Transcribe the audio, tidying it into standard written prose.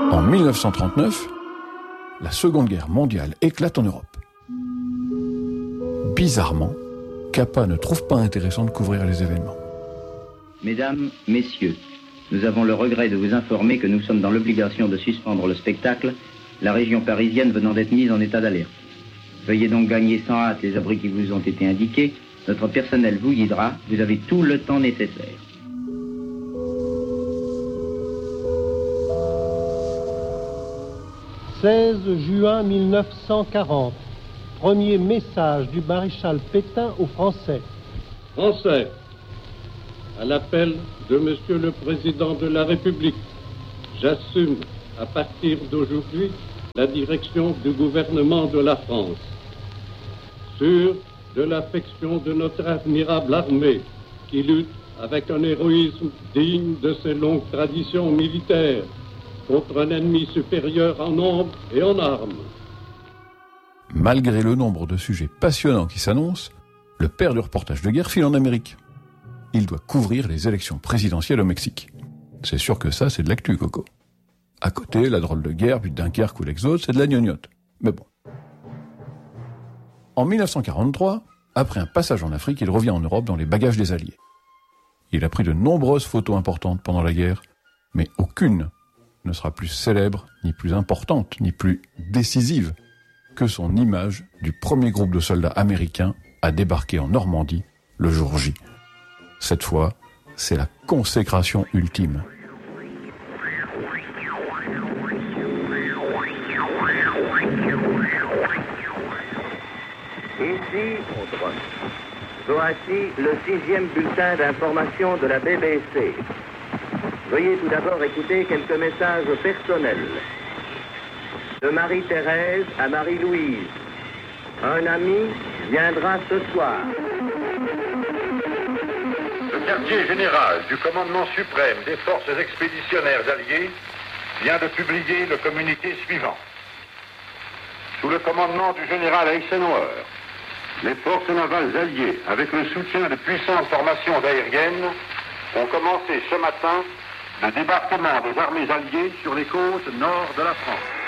En 1939, la Seconde Guerre mondiale éclate en Europe. Bizarrement, Capa ne trouve pas intéressant de couvrir les événements. Mesdames, messieurs, nous avons le regret de vous informer que nous sommes dans l'obligation de suspendre le spectacle, la région parisienne venant d'être mise en état d'alerte. Veuillez donc gagner sans hâte les abris qui vous ont été indiqués. Notre personnel vous guidera. Vous avez tout le temps nécessaire. « 16 juin 1940. Premier message du maréchal Pétain aux Français. Français, à l'appel de Monsieur le Président de la République, j'assume à partir d'aujourd'hui la direction du gouvernement de la France. Sûr de l'affection de notre admirable armée qui lutte avec un héroïsme digne de ses longues traditions militaires contre un ennemi supérieur en nombre et en armes. Malgré le nombre de sujets passionnants qui s'annoncent, le père du reportage de guerre file en Amérique. Il doit couvrir les élections présidentielles au Mexique. C'est sûr que ça, c'est de l'actu, Coco. À côté, la drôle de guerre, puis Dunkerque ou l'Exode, c'est de la gnognotte. Mais bon. En 1943, après un passage en Afrique, il revient en Europe dans les bagages des Alliés. Il a pris de nombreuses photos importantes pendant la guerre, mais aucune ne sera plus célèbre, ni plus importante, ni plus décisive que son image du premier groupe de soldats américains à débarquer en Normandie le jour J. Cette fois, c'est la consécration ultime. Ici, voici le 6e bulletin d'information de la BBC. Veuillez tout d'abord écouter quelques messages personnels. De Marie-Thérèse à Marie-Louise. Un ami viendra ce soir. Le quartier général du commandement suprême des forces expéditionnaires alliées vient de publier le communiqué suivant. Sous le commandement du général Eisenhower, les forces navales alliées, avec le soutien de puissantes formations aériennes, ont commencé ce matin le débarquement des armées alliées sur les côtes nord de la France.